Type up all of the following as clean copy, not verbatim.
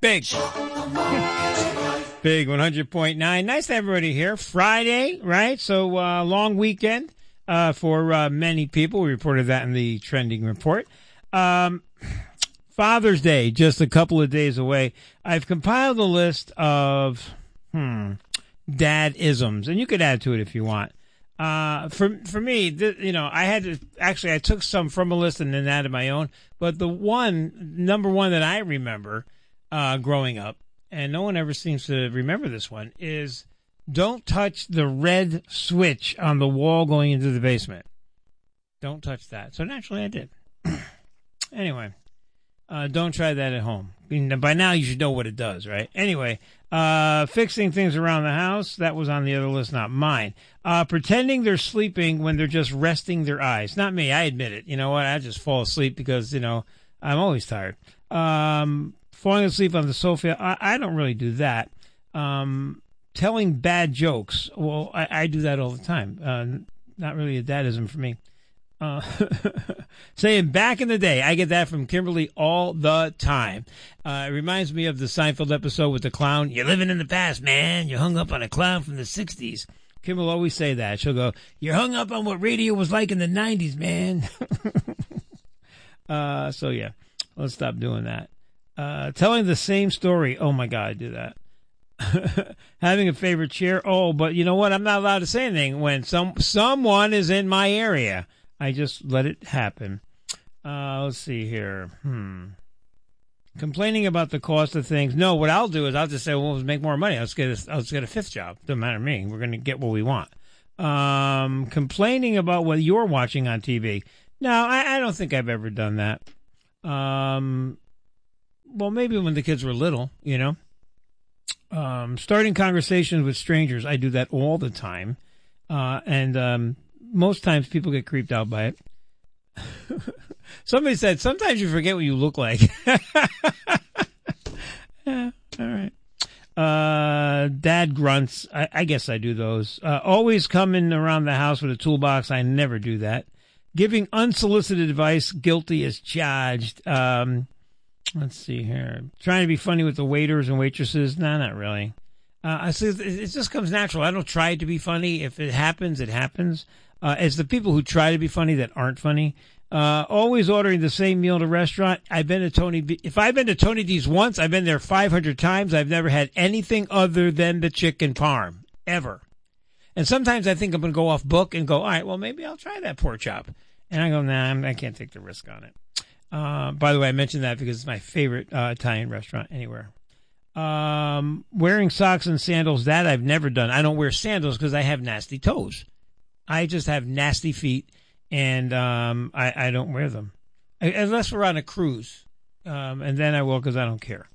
Big. Big 100.9. Nice to have everybody here. Friday, right? So long weekend for many people. We reported that in the trending report. Father's Day, just a couple of days away. I've compiled a list of dad-isms, and you could add to it if you want. For me, I took some from a list and then added my own. But the number one that I remember growing up, and no one ever seems to remember this one, is don't touch the red switch on the wall going into the basement. Don't touch that. So naturally I did. Anyway, don't try that at home. By now you should know what it does, right? Anyway, fixing things around the house, that was on the other list, not mine. Pretending they're sleeping when they're just resting their eyes. Not me, I admit it. You know what? I just fall asleep because, I'm always tired. Falling asleep on the sofa, I don't really do that. Telling bad jokes, well, I do that all the time. Not really a dadism for me. Saying back in the day, I get that from Kimberly all the time. It reminds me of the Seinfeld episode with the clown. You're living in the past, man. You're hung up on a clown from the 60s. Kim will always say that. She'll go, you're hung up on what radio was like in the 90s, man. So, yeah, let's stop doing that. Telling the same story. Oh, my God, I do that. Having a favorite chair. Oh, but you know what? I'm not allowed to say anything when someone is in my area. I just let it happen. Let's see here. Complaining about the cost of things. No, what I'll do is I'll just say, well, let's make more money. I'll just get a fifth job. Doesn't matter to me. We're going to get what we want. Complaining about what you're watching on TV. No, I don't think I've ever done that. Well, maybe when the kids were little, starting conversations with strangers. I do that all the time. And most times people get creeped out by it. Somebody said, sometimes you forget what you look like. Yeah, all right. Dad grunts. I guess I do those. Always coming around the house with a toolbox. I never do that. Giving unsolicited advice. Guilty as charged. Let's see here. Trying to be funny with the waiters and waitresses. No, not really. It just comes natural. I don't try to be funny. If it happens, it happens. It's the people who try to be funny that aren't funny. Always ordering the same meal at a restaurant. If I've been to Tony D's once, I've been there 500 times. I've never had anything other than the chicken parm, ever. And sometimes I think I'm going to go off book and go, all right, well, maybe I'll try that pork chop. And I go, nah, I can't take the risk on it. By the way, I mentioned that because it's my favorite Italian restaurant anywhere. Wearing socks and sandals, that I've never done. I don't wear sandals because I have nasty toes. I just have nasty feet, and I don't wear them. Unless we're on a cruise. And then I will because I don't care.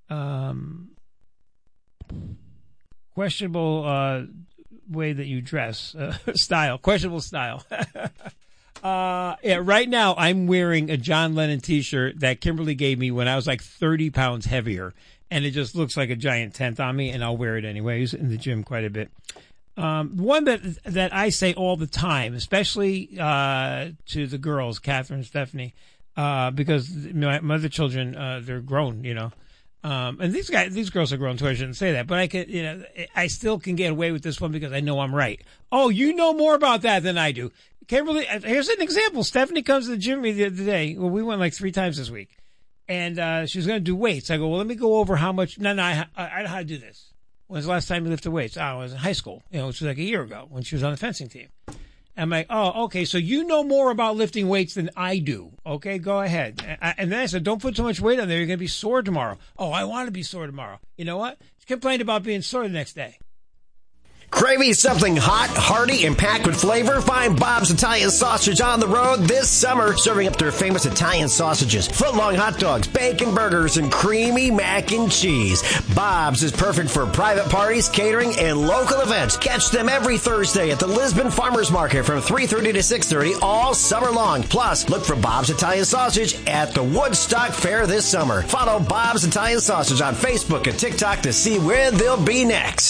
Questionable way that you dress. Style. Questionable style. Right now I'm wearing a John Lennon t-shirt that Kimberly gave me when I was like 30 pounds heavier. And it just looks like a giant tent on me, and I'll wear it anyways in the gym quite a bit. One that I say all the time, especially to the girls, Catherine and Stephanie, because my other children, they're grown, and these girls are grown too. I shouldn't say that, but I still can get away with this one because I know I'm right. Oh, you know more about that than I do. Kimberly, here's an example. Stephanie comes to the gym the other day. Well, we went like 3 times this week, and she was going to do weights. I go, well, let me go over how much. No, I know how to do this. When's the last time you lifted weights? I was in high school, which was like a year ago when she was on the fencing team. I'm like, oh, okay, so you know more about lifting weights than I do. Okay, go ahead. And then I said, don't put too much weight on there. You're going to be sore tomorrow. Oh, I want to be sore tomorrow. You know what? She complained about being sore the next day. Craving something hot, hearty, and packed with flavor? Find Bob's Italian Sausage on the road this summer, serving up their famous Italian sausages, foot-long hot dogs, bacon burgers, and creamy mac and cheese. Bob's is perfect for private parties, catering, and local events. Catch them every Thursday at the Lisbon Farmers Market from 3:30 to 6:30 all summer long. Plus, look for Bob's Italian Sausage at the Woodstock Fair this summer. Follow Bob's Italian Sausage on Facebook and TikTok to see where they'll be next.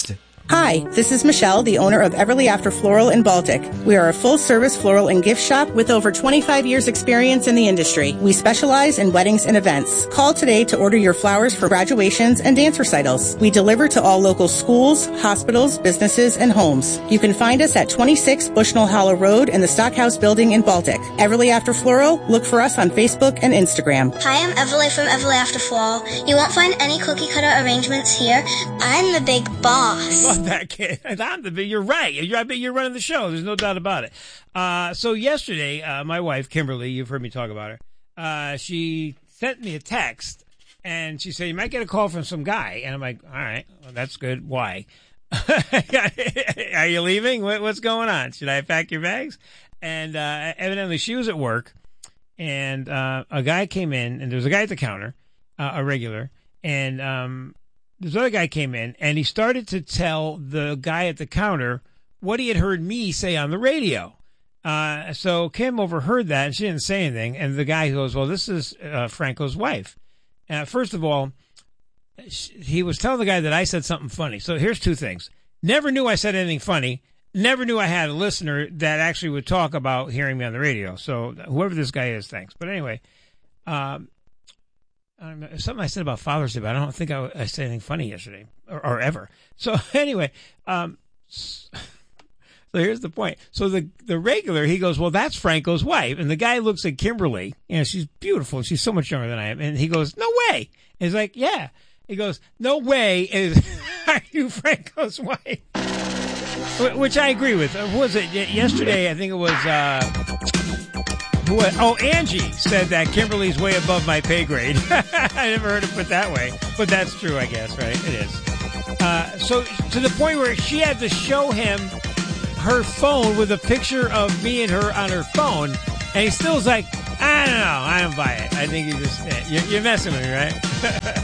Hi, this is Michelle, the owner of Everly After Floral in Baltic. We are a full-service floral and gift shop with over 25 years experience in the industry. We specialize in weddings and events. Call today to order your flowers for graduations and dance recitals. We deliver to all local schools, hospitals, businesses, and homes. You can find us at 26 Bushnell Hollow Road in the Stockhouse Building in Baltic. Everly After Floral, look for us on Facebook and Instagram. Hi, I'm Everly from Everly After Floral. You won't find any cookie cutter arrangements here. I'm the big boss. Love that kid. You're right. You're running the show. There's no doubt about it. So yesterday, my wife, Kimberly, you've heard me talk about her, she sent me a text, and she said, you might get a call from some guy. And I'm like, all right, well, that's good. Why? Are you leaving? What's going on? Should I pack your bags? And evidently she was at work, and a guy came in, and there was a guy at the counter, a regular, and this other guy came in, and he started to tell the guy at the counter what he had heard me say on the radio. So Kim overheard that, and she didn't say anything. And the guy goes, well, this is Franco's wife. First of all, he was telling the guy that I said something funny. So here's two things. Never knew I said anything funny. Never knew I had a listener that actually would talk about hearing me on the radio. So whoever this guy is, thanks. But anyway, something I said about Father's Day, but I don't think I said anything funny yesterday or ever. So anyway, so here's the point. So the regular, he goes, well, that's Franco's wife. And the guy looks at Kimberly, and she's beautiful. She's so much younger than I am. And he goes, no way. And he's like, yeah. He goes, no way are you Franco's wife? Which I agree with. Was it yesterday? I think it was, Angie said that Kimberly's way above my pay grade. I never heard it put that way, but that's true, I guess, right? It is. So to the point where she had to show him her phone with a picture of me and her on her phone, and he still was like, I don't know, I don't buy it. I think you're messing with me, right?